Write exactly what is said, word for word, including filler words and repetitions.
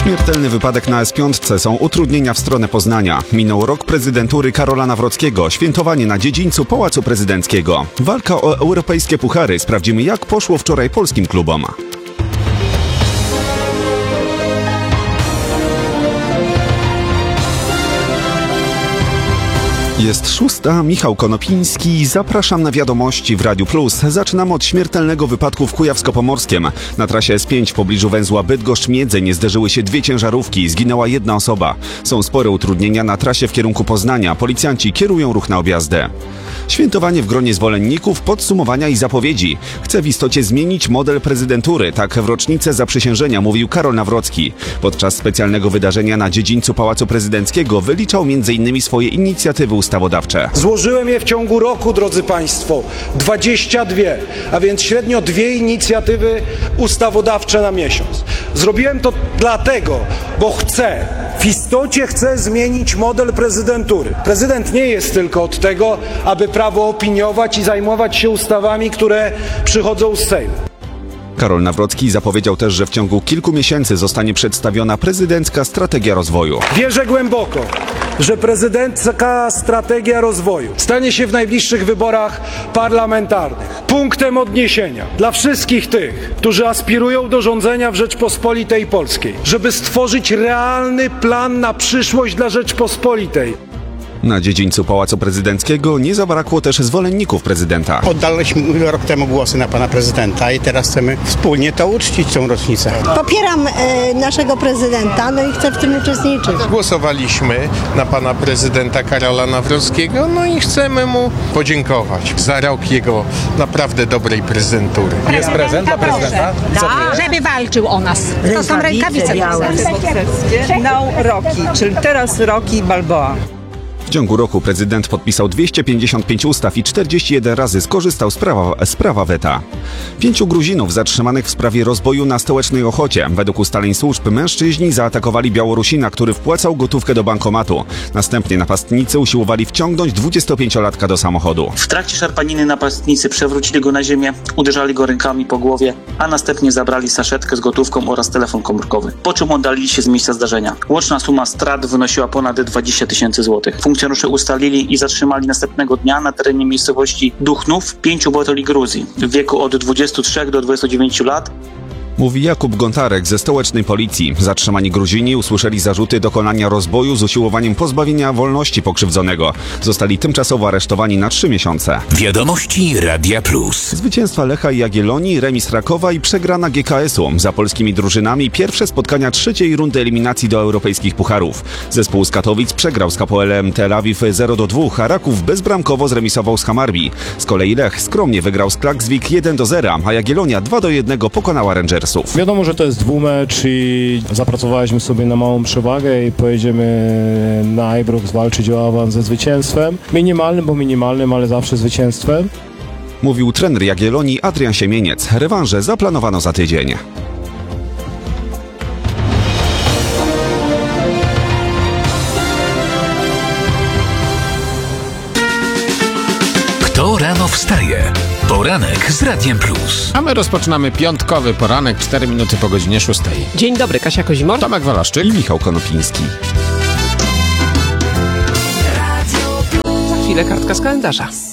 Śmiertelny wypadek na S pięć są utrudnienia w stronę Poznania. Minął rok prezydentury Karola Nawrockiego, świętowanie na dziedzińcu Pałacu Prezydenckiego. Walka o europejskie puchary. Sprawdzimy, jak poszło wczoraj polskim klubom. Jest szósta, Michał Konopiński. Zapraszam na wiadomości w Radiu Plus. Zaczynamy od śmiertelnego wypadku w Kujawsko-Pomorskiem. Na trasie S pięć w pobliżu węzła Bydgoszcz-Miedzeń zderzyły się dwie ciężarówki. Zginęła jedna osoba. Są spore utrudnienia na trasie w kierunku Poznania. Policjanci kierują ruch na objazdę. Świętowanie w gronie zwolenników, podsumowania i zapowiedzi. Chce w istocie zmienić model prezydentury. Tak w rocznicę zaprzysiężenia mówił Karol Nawrocki. Podczas specjalnego wydarzenia na dziedzińcu Pałacu Prezydenckiego wyliczał między innymi swoje inicjatywy ustawodawcze. Złożyłem je w ciągu roku, drodzy Państwo, dwadzieścia dwie, a więc średnio dwie inicjatywy ustawodawcze na miesiąc. Zrobiłem to dlatego, bo chcę, w istocie chcę zmienić model prezydentury. Prezydent nie jest tylko od tego, aby prawo opiniować i zajmować się ustawami, które przychodzą z Sejmu. Karol Nawrocki zapowiedział też, że w ciągu kilku miesięcy zostanie przedstawiona prezydencka strategia rozwoju. Wierzę głęboko, że prezydencka strategia rozwoju stanie się w najbliższych wyborach parlamentarnych punktem odniesienia dla wszystkich tych, którzy aspirują do rządzenia w Rzeczpospolitej Polskiej, żeby stworzyć realny plan na przyszłość dla Rzeczpospolitej. Na dziedzińcu Pałacu Prezydenckiego nie zabrakło też zwolenników prezydenta. Oddaliśmy rok temu głosy na pana prezydenta i teraz chcemy wspólnie to uczcić, tą rocznicę. Popieram e, naszego prezydenta, no i chcę w tym uczestniczyć. Głosowaliśmy na pana prezydenta Karola Nawrockiego, no i chcemy mu podziękować za rok jego naprawdę dobrej prezydentury. Jest prezent dla prezydenta? Tak, żeby walczył o nas. To są rękawice białe. No, Rocky, czyli teraz Rocky Balboa. W ciągu roku prezydent podpisał dwieście pięćdziesiąt pięć ustaw i czterdzieści jeden razy skorzystał z prawa, z prawa weta. Pięciu Gruzinów zatrzymanych w sprawie rozboju na stołecznej Ochocie. Według ustaleń służb mężczyźni zaatakowali Białorusina, który wpłacał gotówkę do bankomatu. Następnie napastnicy usiłowali wciągnąć dwudziestopięciolatka do samochodu. W trakcie szarpaniny napastnicy przewrócili go na ziemię, uderzali go rękami po głowie, a następnie zabrali saszetkę z gotówką oraz telefon komórkowy. Po czym oddalili się z miejsca zdarzenia. Łączna suma strat wynosiła ponad dwadzieścia tysięcy złotych. Funkcjonariusze ustalili i zatrzymali następnego dnia na terenie miejscowości Duchnów pięciu obywateli Gruzji w wieku od dwudziestu trzech do dwudziestu dziewięciu lat. Mówi Jakub Gontarek ze stołecznej policji. Zatrzymani Gruzini usłyszeli zarzuty dokonania rozboju z usiłowaniem pozbawienia wolności pokrzywdzonego. Zostali tymczasowo aresztowani na trzy miesiące. Wiadomości Radia Plus. Zwycięstwa Lecha i Jagiellonii, remis Rakowa i przegrana G K S-u. Za polskimi drużynami pierwsze spotkania trzeciej rundy eliminacji do europejskich pucharów. Zespół z Katowic przegrał z K P L M Tel Awiw zero do dwóch, a Raków bezbramkowo zremisował z Hamarbi. Z kolei Lech skromnie wygrał z Klaksvik jeden do zera, a Jagiellonia dwa do jednego pokonała Rangersów. Wiadomo, że to jest dwumecz i zapracowaliśmy sobie na małą przewagę i pojedziemy na Ibrox walczyć o awans ze zwycięstwem. Minimalnym, bo minimalnym, ale zawsze zwycięstwem. Mówił trener Jagiellonii Adrian Siemieniec. Rewanże zaplanowano za tydzień. Kto rano wstaje? Poranek z Radiem Plus. A my rozpoczynamy piątkowy poranek, cztery minuty po godzinie szóstej. Dzień dobry, Kasia Kozimor, Tomek Walaszczyk i Michał Konopiński. Za chwilę kartka z kalendarza.